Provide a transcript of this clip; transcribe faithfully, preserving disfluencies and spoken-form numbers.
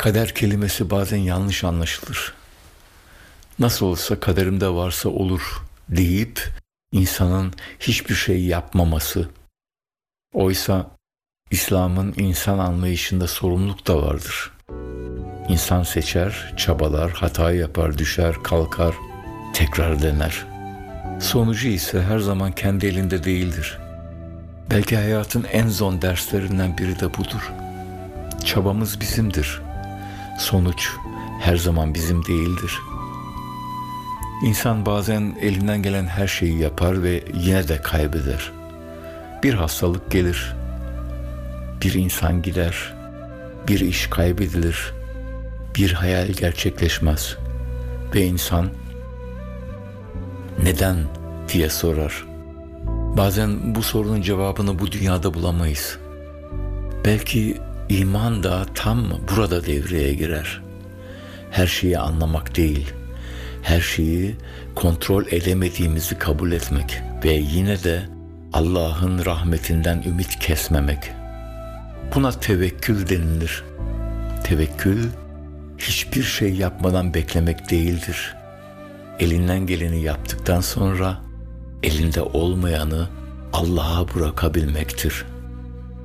Kader kelimesi bazen yanlış anlaşılır. Nasıl olsa kaderimde varsa olur deyip insanın hiçbir şey yapmaması. Oysa İslam'ın insan anlayışında sorumluluk da vardır. İnsan seçer, çabalar, hata yapar, düşer, kalkar, tekrar dener. Sonucu ise her zaman kendi elinde değildir. Belki hayatın en zor derslerinden biri de budur. Çabamız bizimdir. Sonuç her zaman bizim değildir. İnsan bazen elinden gelen her şeyi yapar ve yine de kaybeder. Bir hastalık gelir, bir insan gider, bir iş kaybedilir, bir hayal gerçekleşmez ve insan neden diye sorar. Bazen bu sorunun cevabını bu dünyada bulamayız. Belki iman da tam burada devreye girer. Her şeyi anlamak değil, her şeyi kontrol edemediğimizi kabul etmek ve yine de Allah'ın rahmetinden ümit kesmemek. Buna tevekkül denilir. Tevekkül, hiçbir şey yapmadan beklemek değildir. Elinden geleni yaptıktan sonra elinde olmayanı Allah'a bırakabilmektir.